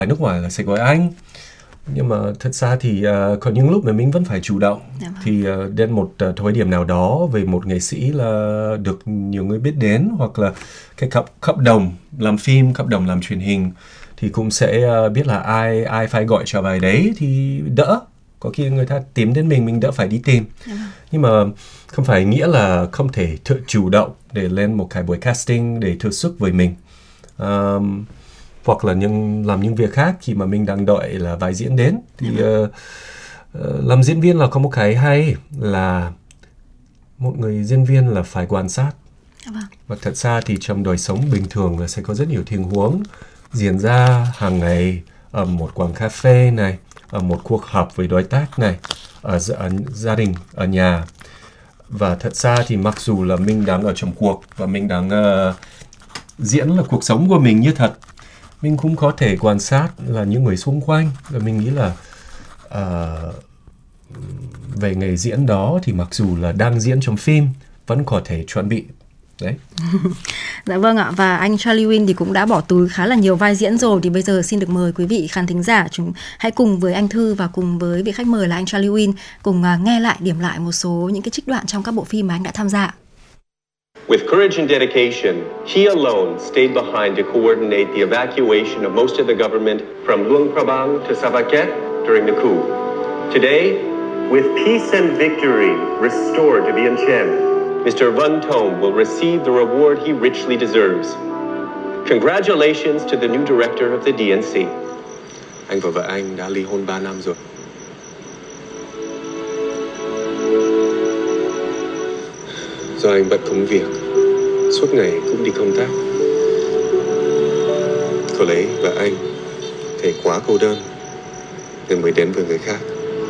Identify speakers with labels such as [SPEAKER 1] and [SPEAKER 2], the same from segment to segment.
[SPEAKER 1] nước ngoài là sẽ gọi anh. Nhưng mà thật ra thì có những lúc mà mình vẫn phải chủ động. Thì đến một thời điểm nào đó về một nghệ sĩ là được nhiều người biết đến, hoặc là cái cộng đồng làm phim, cộng đồng làm truyền hình, thì cũng sẽ biết là ai phải gọi cho bài đấy thì đỡ. Có khi người ta tìm đến mình đỡ phải đi tìm. Nhưng mà không phải nghĩa là không thể chủ động để lên một cái buổi casting để thử sức với mình. Hoặc là làm những việc khác khi mà mình đang đợi là vai diễn đến. Thì làm diễn viên là có một cái hay là một người diễn viên là phải quan sát. Và thật ra thì trong đời sống bình thường là sẽ có rất nhiều tình huống diễn ra hàng ngày, ở một quán cà phê này, ở một cuộc họp với đối tác này, ở gia đình, ở nhà. Và thật ra thì mặc dù là mình đang ở trong cuộc và mình đang diễn là cuộc sống của mình như thật, mình cũng có thể quan sát là những người xung quanh. Và mình nghĩ là về nghề diễn đó thì mặc dù là đang diễn trong phim vẫn có thể chuẩn bị. Đấy.
[SPEAKER 2] Dạ vâng ạ, và anh Charlie Win thì cũng đã bỏ túi khá là nhiều vai diễn rồi. Thì bây giờ xin được mời quý vị khán thính giả chúng hãy cùng với anh Thư và cùng với vị khách mời là anh Charlie Win cùng nghe lại, điểm lại một số những cái trích đoạn trong các bộ phim mà anh đã tham gia.
[SPEAKER 3] With courage and dedication, he alone stayed behind to coordinate the evacuation of most of the government from Luang Prabang to Savaket during the coup. Today, with peace and victory restored to Vientiane, Chen, Mr. Van Thom will receive the reward he richly deserves. Congratulations to the new director of the DNC.
[SPEAKER 4] Anh và vợ anh đã ly hôn 3 năm rồi. Do anh bận công việc, suốt ngày cũng đi công tác. Có lẽ vợ anh thấy quá cô đơn nên mới đến với người khác.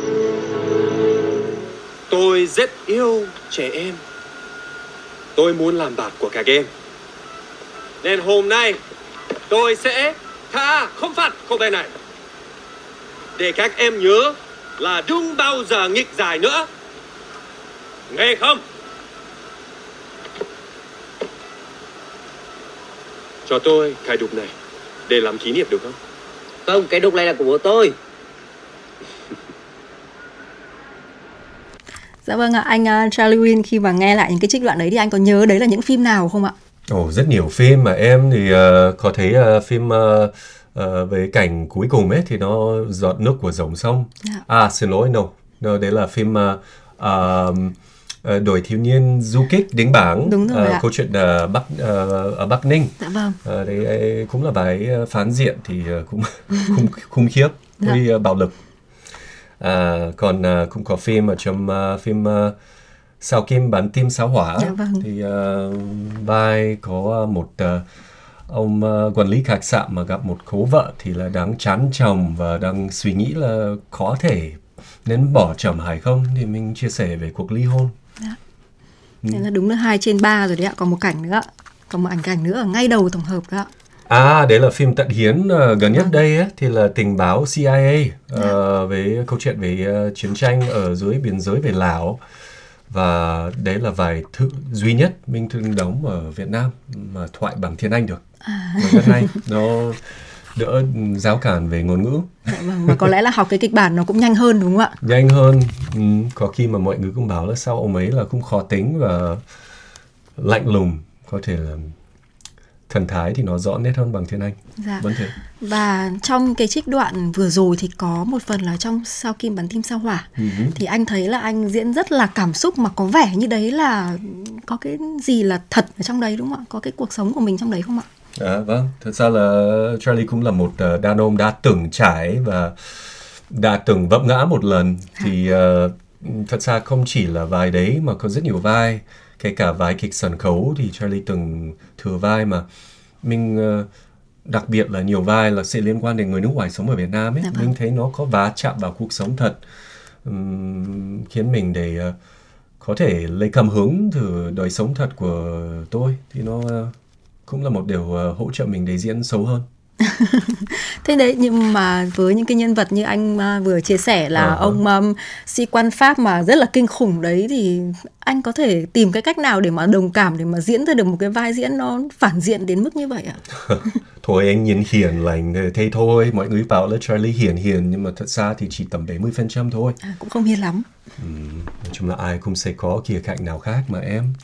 [SPEAKER 5] Tôi rất yêu trẻ em. Tôi muốn làm bạn của các em. Nên hôm nay tôi sẽ không phạt cô bé này. Để các em nhớ là đừng bao giờ nghịch giải nữa. Nghe không? Cho tôi cái đục này để làm kỷ niệm được không?
[SPEAKER 6] Không, cái đục này là của bố tôi.
[SPEAKER 2] Dạ vâng ạ, anh Charlie Win khi mà nghe lại những cái trích đoạn đấy thì anh có nhớ đấy là những phim nào không ạ?
[SPEAKER 1] Rất nhiều phim mà em thì có thấy phim về cảnh cuối cùng ấy thì nó giọt nước của dòng sông. Xin lỗi, đấy là phim Đội thiếu niên du kích đánh bảng.
[SPEAKER 2] Đúng rồi ạ.
[SPEAKER 1] Câu chuyện ở Bắc Ninh.
[SPEAKER 2] Dạ vâng.
[SPEAKER 1] Đấy cũng là bài phán diện thì cũng khủng khiếp, hơi bạo lực. Còn cũng có phim ở trong phim Sao Kim Bắn Tim Sao Hỏa.
[SPEAKER 2] Dạ vâng.
[SPEAKER 1] Thì vai có một ông quản lý khách sạn mà gặp một cố vợ thì là đang chán chồng và đang suy nghĩ là có thể nên bỏ chồng hay không, thì mình chia sẻ về cuộc ly hôn.
[SPEAKER 2] Thế là đúng là 2/3 rồi đấy ạ. Còn một cảnh nữa, còn một ảnh cảnh nữa ở ngay đầu tổng hợp đó ạ.
[SPEAKER 1] Đấy là phim Tận Hiến gần nhất đây ấy, thì là tình báo CIA về câu chuyện về chiến tranh ở dưới biên giới về Lào. Và đấy là vài thứ duy nhất mình thường đóng ở Việt Nam mà thoại bằng tiếng Anh được. Rất hay, nó đỡ rào cản về ngôn ngữ.
[SPEAKER 2] Vâng, mà có lẽ là học cái kịch bản nó cũng nhanh hơn đúng không ạ?
[SPEAKER 1] Nhanh hơn. Có khi mà mọi người cũng bảo là sao ông ấy là cũng khó tính và lạnh lùng, có thể là thần thái thì nó rõ nét hơn bằng tiếng Anh.
[SPEAKER 2] Dạ.
[SPEAKER 1] Vẫn thế.
[SPEAKER 2] Và trong cái trích đoạn vừa rồi thì có một phần là trong Sao Kim Bắn Tim Sao Hỏa. Thì anh thấy là anh diễn rất là cảm xúc, mà có vẻ như đấy là có cái gì là thật ở trong đấy đúng không ạ? Có cái cuộc sống của mình trong đấy không ạ?
[SPEAKER 1] Vâng, thật ra là Charlie cũng là một đàn ông đã từng trải và đã từng vấp ngã một lần. Thì thật ra không chỉ là vai đấy mà có rất nhiều vai. Kể cả vai kịch sân khấu thì Charlie từng thừa vai, mà mình đặc biệt là nhiều vai là sẽ liên quan đến người nước ngoài sống ở Việt Nam ấy. Mình thấy nó có va chạm vào cuộc sống thật, khiến mình để có thể lấy cảm hứng từ đời sống thật của tôi. Thì nó cũng là một điều hỗ trợ mình để diễn sâu hơn.
[SPEAKER 2] Thế đấy, nhưng mà với những cái nhân vật như anh vừa chia sẻ là ông sĩ quan Pháp mà rất là kinh khủng đấy, thì anh có thể tìm cái cách nào để mà đồng cảm, để mà diễn ra được một cái vai diễn nó phản diện đến mức như vậy ạ?
[SPEAKER 1] Thôi anh nhìn hiền lành thế thôi. Mọi người bảo là Charlie hiền nhưng mà thật ra thì chỉ tầm 70% thôi.
[SPEAKER 2] Cũng không hiền lắm.
[SPEAKER 1] Nói chung là ai cũng sẽ có khía cạnh nào khác mà em.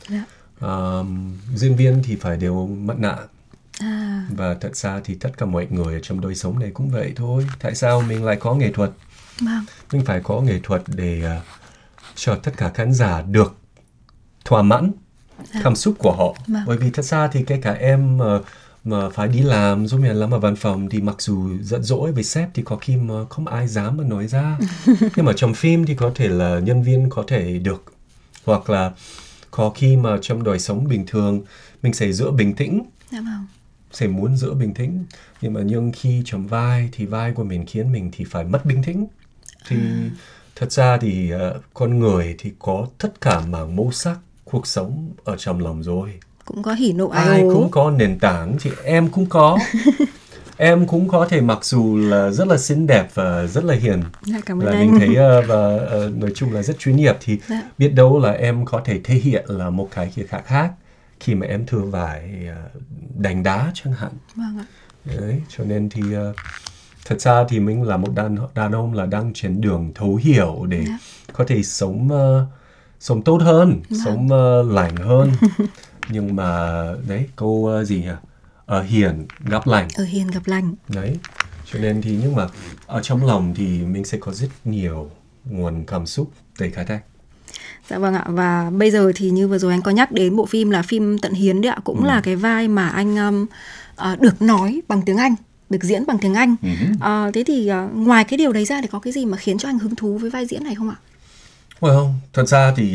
[SPEAKER 1] Diễn viên thì phải đều mặt nạ. Và thật ra thì tất cả mọi người ở trong đời sống này cũng vậy thôi. Tại sao mình lại có nghệ thuật? Mình phải có nghệ thuật để cho tất cả khán giả được thỏa mãn cảm xúc của họ. Bởi vì thật ra thì kể cả em mà phải đi làm, giống như làm ở văn phòng thì mặc dù giận dỗi với sếp thì có khi mà không ai dám mà nói ra. Nhưng mà trong phim thì có thể là nhân viên có thể được. Hoặc là có khi mà trong đời sống bình thường mình sẽ giữ bình tĩnh. Sẽ muốn giữ bình tĩnh. Nhưng khi trong vai thì vai của mình khiến mình thì phải mất bình tĩnh. Thì thật ra thì con người thì có tất cả mảng màu sắc cuộc sống ở trong lòng rồi.
[SPEAKER 2] Cũng có hỉ nộ ái
[SPEAKER 1] ai
[SPEAKER 2] ố.
[SPEAKER 1] cũng có nền tảng, thì em cũng có. Em cũng có thể mặc dù là rất là xinh đẹp và rất là hiền.
[SPEAKER 2] Cảm ơn
[SPEAKER 1] là
[SPEAKER 2] anh.
[SPEAKER 1] mình thấy và nói chung là rất chuyên nghiệp thì biết đâu là em có thể thể hiện là một cái khía cạnh khác khi mà em thưa vải đánh đá chẳng hạn. Đấy, cho nên thì thật ra thì mình là một đàn ông là đang trên đường thấu hiểu để có thể sống tốt hơn, sống lành hơn. Nhưng mà đấy, câu gì nhỉ? Hiền gặp lành.
[SPEAKER 2] Hiền gặp lành.
[SPEAKER 1] Đấy, cho nên thì nhưng mà ở trong lòng thì mình sẽ có rất nhiều nguồn cảm xúc để khai thác.
[SPEAKER 2] Dạ vâng ạ, và bây giờ thì như vừa rồi anh có nhắc đến bộ phim là phim Tận Hiến đấy ạ, cũng là cái vai mà anh được nói bằng tiếng Anh, được diễn bằng tiếng Anh. Thế thì ngoài cái điều đấy ra thì có cái gì mà khiến cho anh hứng thú với vai diễn này không ạ?
[SPEAKER 1] Well, thật ra thì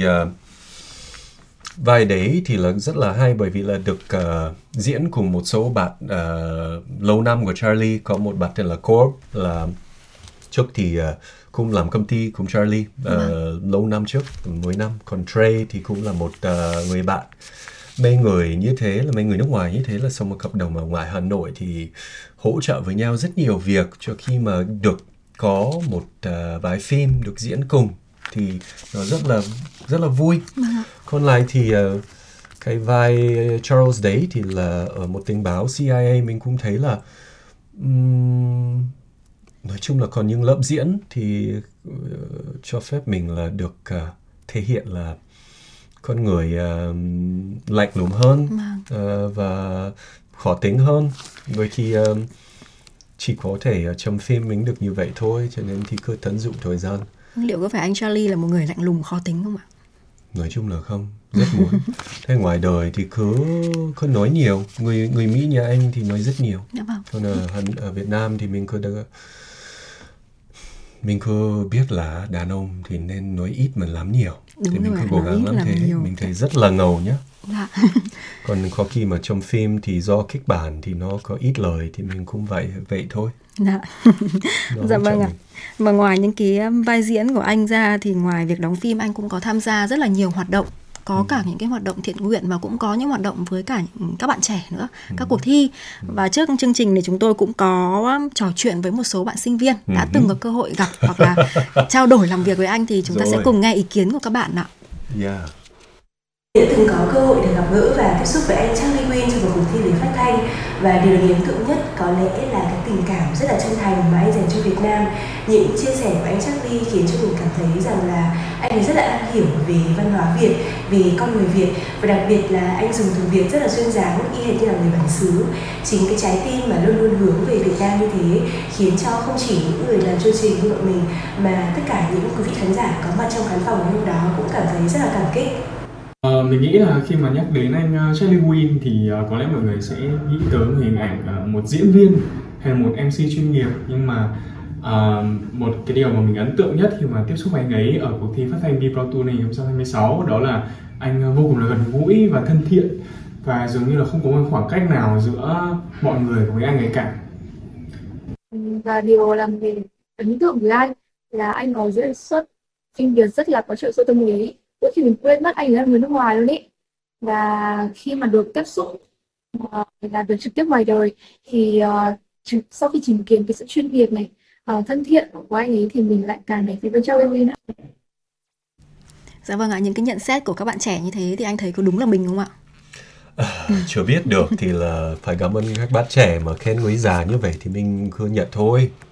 [SPEAKER 1] vai đấy thì là rất là hay bởi vì là được diễn cùng một số bạn lâu năm của Charlie. Có một bạn tên là Corp, là trước thì cũng làm công ty cùng Charlie lâu năm trước, 10 năm. Còn Trey thì cũng là một người bạn. Mấy người như thế là mấy người nước ngoài như thế là xong một cộng đồng ở ngoài Hà Nội thì hỗ trợ với nhau rất nhiều việc cho khi mà được có một vài phim được diễn cùng thì nó rất là vui. Còn lại thì cái vai Charles đấy thì là ở một tình báo CIA, mình cũng thấy là nói chung là còn những lớp diễn thì cho phép mình là được thể hiện là con người lạnh lùng hơn và khó tính hơn. Bởi khi chỉ có thể trong phim mình được như vậy thôi, cho nên thì cứ tận dụng thời gian.
[SPEAKER 2] Liệu có phải anh Charlie là một người lạnh lùng khó tính không ạ?
[SPEAKER 1] Nói chung là không, rất muốn. Thế ngoài đời thì cứ nói nhiều. Người Mỹ nhà anh thì nói rất nhiều. Còn ở Việt Nam thì mình cứ biết là đàn ông thì nên nói ít mà làm nhiều. Thì mình cứ cố gắng làm thế. Mình thấy rất là ngầu nhá. Còn có khi mà trong phim thì do kịch bản thì nó có ít lời thì mình cũng vậy thôi.
[SPEAKER 2] Dạ vâng ạ. Mà ngoài những cái vai diễn của anh ra thì ngoài việc đóng phim anh cũng có tham gia rất là nhiều hoạt động. Có cả những cái hoạt động thiện nguyện và cũng có những hoạt động với cả các bạn trẻ nữa, các cuộc thi. Và trước chương trình này chúng tôi cũng có trò chuyện với một số bạn sinh viên đã từng có cơ hội gặp hoặc là trao đổi làm việc với anh, thì chúng ta sẽ cùng nghe ý kiến của các bạn ạ.
[SPEAKER 7] Đã từng có cơ hội được gặp gỡ và tiếp xúc với anh Charlie Win trong một cuộc thi về phát thanh, và điều ấn tượng nhất có lẽ là cái tình cảm rất là chân thành mà anh dành cho Việt Nam. Những chia sẻ của anh Charlie khiến cho mình cảm thấy rằng là anh ấy rất là am hiểu về văn hóa Việt, về con người Việt, và đặc biệt là anh dùng từ Việt rất là duyên dáng, y hệt như là người bản xứ. Chính cái trái tim mà luôn luôn hướng về Việt Nam như thế khiến cho không chỉ những người làm chương trình như bọn mình mà tất cả những quý vị khán giả có mặt trong khán phòng ngày hôm đó cũng cảm thấy rất là cảm kích.
[SPEAKER 8] Mình nghĩ là khi mà nhắc đến anh Charlie Win thì có lẽ mọi người sẽ nghĩ tới hình ảnh một diễn viên hay một MC chuyên nghiệp, nhưng mà một cái điều mà mình ấn tượng nhất khi mà tiếp xúc với anh ấy ở cuộc thi phát thanh Be Proud Tour 2026 đó là anh vô cùng là gần gũi và thân thiện, và dường như là không có một khoảng cách nào giữa mọi người với anh ấy cả.
[SPEAKER 9] Và điều làm mình ấn tượng với anh là anh có diễn xuất phim Việt rất là có chiều sâu tâm lý. Đôi khi mình quên mất anh là người nước ngoài luôn ý. Và khi mà được tiếp xúc làm việc trực tiếp ngoài đời thì sau khi tìm kiếm cái sự chuyên nghiệp này, thân thiện của anh ấy thì mình lại càng thấy bên Charlie Win ạ.
[SPEAKER 2] Dạ vâng ạ, những cái nhận xét của các bạn trẻ như thế thì anh thấy có đúng là mình không ạ?
[SPEAKER 1] Chưa biết được thì là phải cảm ơn các bạn trẻ mà khen quý già như vậy thì mình cứ nhận thôi.